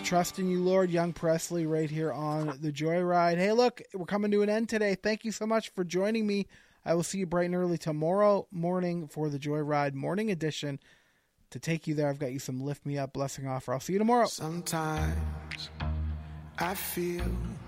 trust in you, Lord. Young Presley right here on the Joyride. Hey, look, we're coming to an end today. Thank you so much for joining me. I will see you bright and early tomorrow morning for the Joyride Morning Edition. To take you there, I've got you some Lift Me Up blessing offer. I'll see you tomorrow. Sometimes I feel